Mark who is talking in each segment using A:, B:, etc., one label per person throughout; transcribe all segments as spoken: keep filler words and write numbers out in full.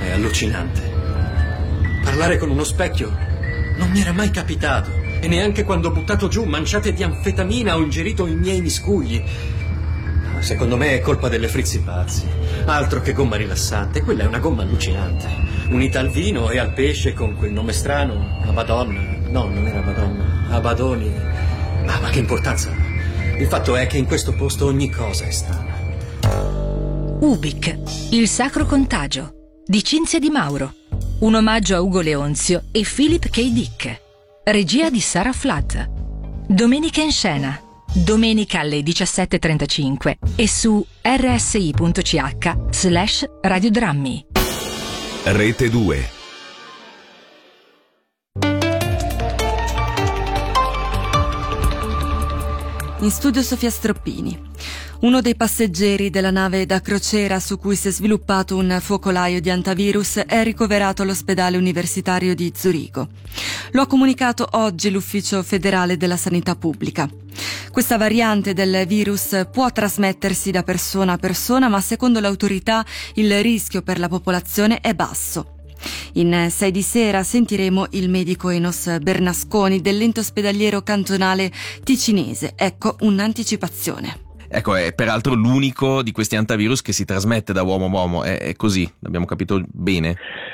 A: è allucinante. Parlare con uno specchio non mi era mai capitato, e neanche quando ho buttato giù manciate di anfetamina o ingerito i miei miscugli. Secondo me è colpa delle frizzi pazzi. Altro che gomma rilassante, quella è una gomma allucinante. Unita al vino e al pesce con quel nome strano, Abadonna. No, non era Madonna, Abadoni. Ma, ma che importanza ha? Il fatto è che in questo posto ogni cosa è strana.
B: Ubik, il sacro contagio, di Cinzia Di Mauro. Un omaggio a Ugo Leonzio e Philip K. Dick. Regia di Sarah Flood. Domenica in scena. Domenica alle diciassette e trentacinque e su rsi.ch slash radiodrammi.
C: Rete due.
D: In studio Sofia Stroppini. Uno dei passeggeri della nave da crociera su cui si è sviluppato un focolaio di antivirus è ricoverato all'ospedale universitario di Zurigo. Lo ha comunicato oggi l'Ufficio federale della sanità pubblica. Questa variante del virus può trasmettersi da persona a persona, ma secondo l'autorità il rischio per la popolazione è basso. In sei di sera sentiremo il medico Enos Bernasconi dell'ente ospedaliero cantonale ticinese. Ecco un'anticipazione.
E: Ecco, è peraltro l'unico di questi antivirus che si trasmette da uomo a uomo, è, è così, l'abbiamo capito bene?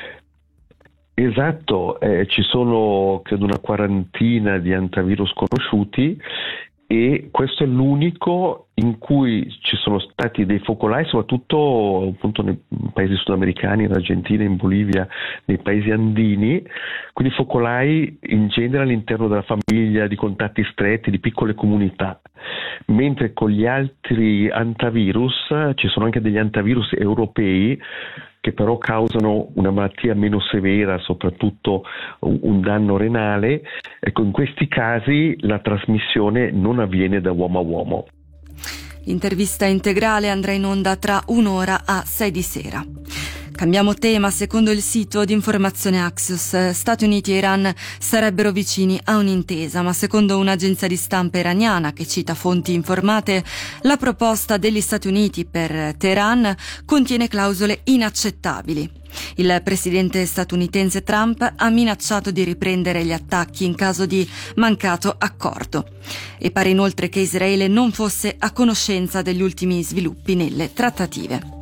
F: Esatto, eh, ci sono credo una quarantina di antivirus conosciuti e questo è l'unico in cui ci sono stati dei focolai, soprattutto appunto nei paesi sudamericani, in Argentina, in Bolivia, nei paesi andini, quindi focolai in genere all'interno della famiglia, di contatti stretti, di piccole comunità, mentre con gli altri antivirus ci sono anche degli antivirus europei che però causano una malattia meno severa, soprattutto un danno renale. Ecco, in questi casi la trasmissione non avviene da uomo a uomo.
D: Intervista integrale andrà in onda tra un'ora a sei di sera. Cambiamo tema. Secondo il sito di informazione Axios, Stati Uniti e Iran sarebbero vicini a un'intesa, ma secondo un'agenzia di stampa iraniana che cita fonti informate, la proposta degli Stati Uniti per Teheran contiene clausole inaccettabili. Il presidente statunitense Trump ha minacciato di riprendere gli attacchi in caso di mancato accordo e pare inoltre che Israele non fosse a conoscenza degli ultimi sviluppi nelle trattative.